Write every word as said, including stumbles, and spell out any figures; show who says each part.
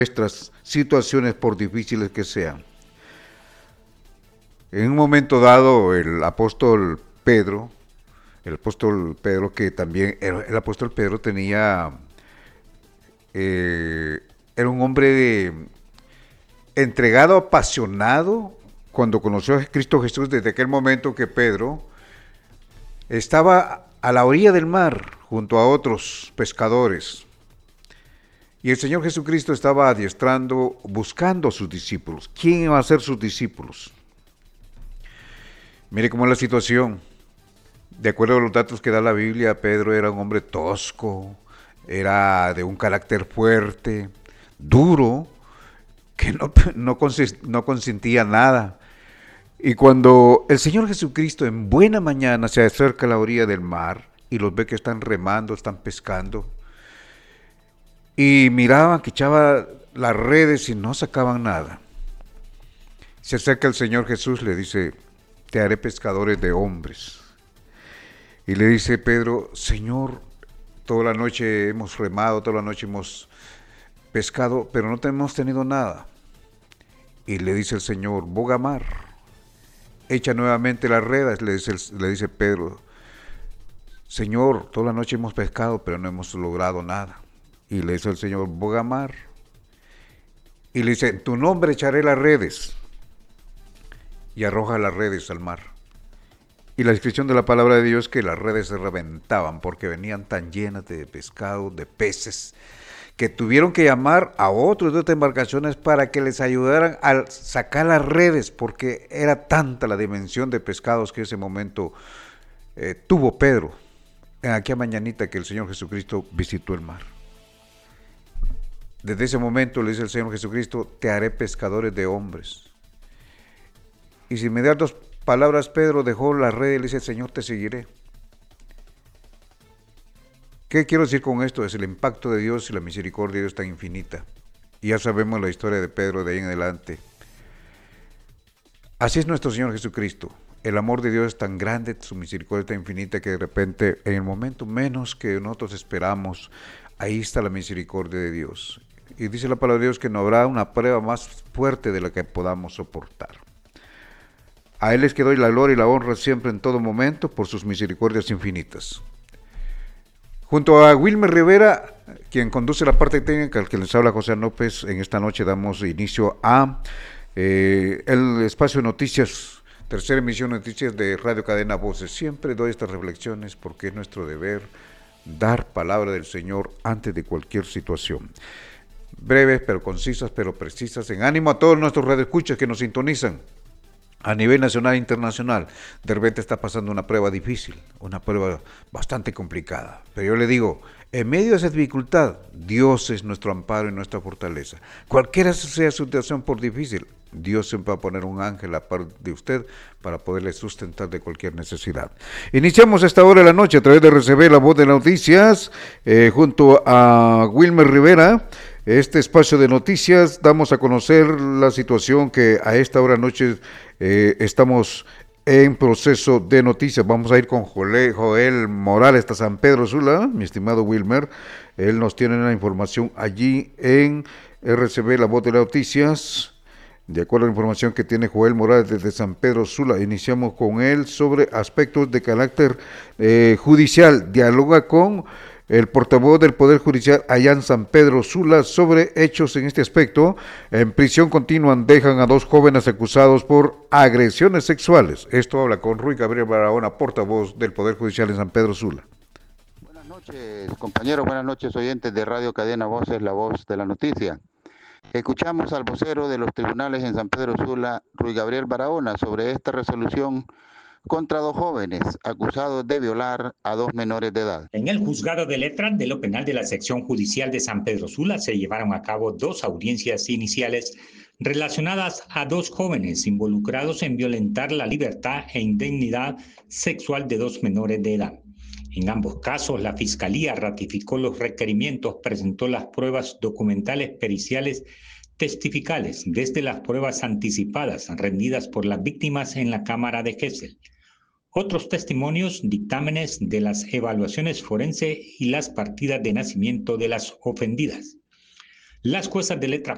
Speaker 1: nuestras situaciones, por difíciles que sean. En un momento dado, el apóstol Pedro, el apóstol Pedro, que también, el apóstol Pedro tenía, eh, era un hombre de, entregado, apasionado, cuando conoció a Cristo Jesús, desde aquel momento que Pedro estaba a la orilla del mar, junto a otros pescadores. Y el Señor Jesucristo estaba adiestrando, buscando a sus discípulos. ¿Quién iba a ser sus discípulos? Mire cómo es la situación. De acuerdo a los datos que da la Biblia, Pedro era un hombre tosco, era de un carácter fuerte, duro, que no, no, consist, no consentía nada. Y cuando el Señor Jesucristo en buena mañana se acerca a la orilla del mar y los ve que están remando, están pescando, y miraban que echaban las redes y no sacaban nada. Se acerca el Señor Jesús, le dice: te haré pescadores de hombres. Y le dice Pedro: Señor, toda la noche hemos remado, toda la noche hemos pescado, pero no hemos tenido nada. Y le dice el Señor: boga mar, echa nuevamente las redes. Le dice, le dice Pedro: Señor, toda la noche hemos pescado, pero no hemos logrado nada. Y le dice el Señor: boga mar. Y le dice: en tu nombre echaré las redes. Y arroja las redes al mar. Y la descripción de la palabra de Dios es que las redes se reventaban porque venían tan llenas de pescado, de peces, que tuvieron que llamar a otros de otras embarcaciones para que les ayudaran a sacar las redes, porque era tanta la dimensión de pescados que en ese momento eh, tuvo Pedro, en aquella mañanita que el Señor Jesucristo visitó el mar. Desde ese momento le dice el Señor Jesucristo: te haré pescadores de hombres. Y sin mediar dos palabras, Pedro dejó la red y le dice: Señor, te seguiré. ¿Qué quiero decir con esto? Es el impacto de Dios y la misericordia de Dios tan infinita. Y ya sabemos la historia de Pedro de ahí en adelante. Así es nuestro Señor Jesucristo. El amor de Dios es tan grande, su misericordia tan infinita, que de repente, en el momento menos que nosotros esperamos, ahí está la misericordia de Dios. Y dice la palabra de Dios que no habrá una prueba más fuerte de la que podamos soportar. A Él es que doy la gloria y la honra siempre, en todo momento, por sus misericordias infinitas. Junto a Wilmer Rivera, quien conduce la parte técnica, al que les habla José López, en esta noche damos inicio a eh, el espacio de noticias, tercera emisión de noticias de Radio Cadena Voces. Siempre doy estas reflexiones porque es nuestro deber dar palabra del Señor antes de cualquier situación. Breves, pero concisas, pero precisas, en ánimo a todos nuestros radioescuchas que nos sintonizan a nivel nacional e internacional. De repente está pasando una prueba difícil, una prueba bastante complicada. Pero yo le digo, en medio de esa dificultad, Dios es nuestro amparo y nuestra fortaleza. Cualquiera sea su situación por difícil, Dios siempre va a poner un ángel a par de usted para poderle sustentar de cualquier necesidad. Iniciamos esta hora de la noche a través de R C B, la voz de noticias, eh, junto a Wilmer Rivera. Este espacio de noticias damos a conocer la situación que a esta hora de noche eh, estamos en proceso de noticias. Vamos a ir con Joel, Joel Morales hasta San Pedro Sula, mi estimado Wilmer. Él nos tiene la información allí en R C B, la voz de las noticias. De acuerdo a la información que tiene Joel Morales desde San Pedro Sula, iniciamos con él sobre aspectos de carácter eh, judicial. Dialoga con el portavoz del Poder Judicial allá en San Pedro Sula sobre hechos en este aspecto. En prisión continúan, dejan a dos jóvenes acusados por agresiones sexuales. Esto habla con Ruy Gabriel Barahona, portavoz del Poder Judicial en San Pedro Sula.
Speaker 2: Buenas noches, compañeros, buenas noches, oyentes de Radio Cadena Voces, la voz de la noticia. Escuchamos al vocero de los tribunales en San Pedro Sula, Ruy Gabriel Barahona, sobre esta resolución contra dos jóvenes acusados de violar a dos menores de edad.
Speaker 3: En el juzgado de letras de lo penal de la sección judicial de San Pedro Sula se llevaron a cabo dos audiencias iniciales relacionadas a dos jóvenes involucrados en violentar la libertad e indignidad sexual de dos menores de edad. En ambos casos, la Fiscalía ratificó los requerimientos, presentó las pruebas documentales, periciales, testificales, desde las pruebas anticipadas rendidas por las víctimas en la Cámara de Gesell. Otros testimonios, dictámenes de las evaluaciones forense y las partidas de nacimiento de las ofendidas. Las juezas de letra